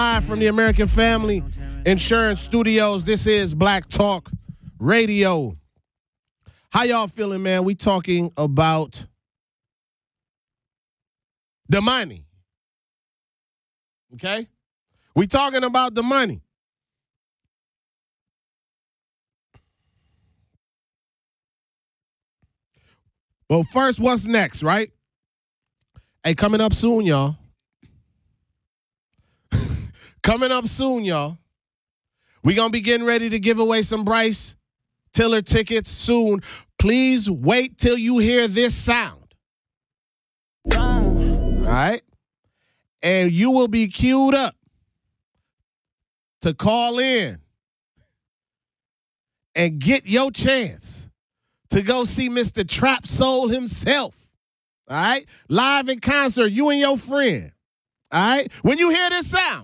Live from the American Family Insurance Studios. This is Black Talk Radio. How y'all feeling, man? We talking about the money. Okay? We talking about the money. Well, first, what's next, right? Hey, coming up soon, y'all. Coming up soon, y'all. We're going to be getting ready to give away some Bryce Tiller tickets soon. Please wait till you hear this sound. All right? And you will be queued up to call in and get your chance to go see Mr. Trap Soul himself. All right? Live in concert, you and your friend. All right? When you hear this sound,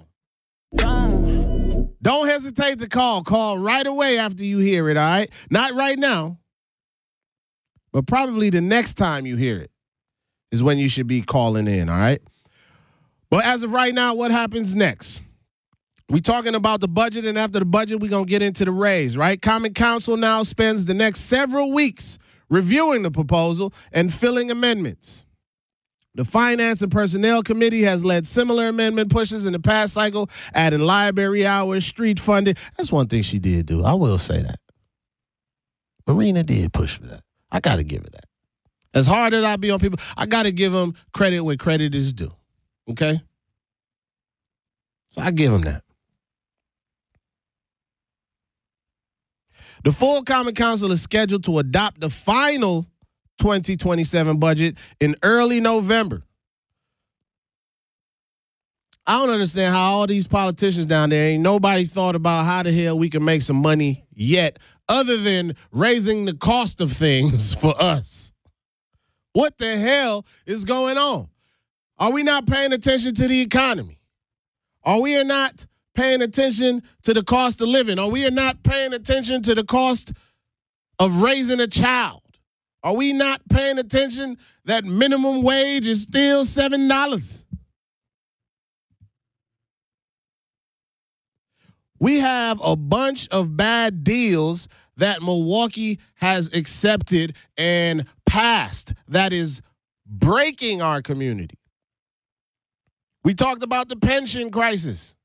don't hesitate to call. Call right away after you hear it, all right? Not right now, but probably the next time you hear it is when you should be calling in, all right? But as of right now, what happens next? We talking about the budget, and after the budget, we're going to get into the raise, right? Common Council now spends the next several weeks reviewing the proposal and filling amendments. The Finance and Personnel Committee has led similar amendment pushes in the past cycle, adding library hours, street funding. That's one thing she did do. I will say that. Marina did push for that. I got to give her that. As hard as I be on people, I got to give them credit where credit is due. Okay? So I give them that. The full Common Council is scheduled to adopt the final 2027 budget in early November. I don't understand how all these politicians down there, ain't nobody thought about how the hell we can make some money yet other than raising the cost of things for us. What the hell is going on? Are we not paying attention to the economy? Are we not paying attention to the cost of living? Are we not paying attention to the cost of raising a child? Are we not paying attention that minimum wage is still $7? We have a bunch of bad deals that Milwaukee has accepted and passed that is breaking our community. We talked about the pension crisis.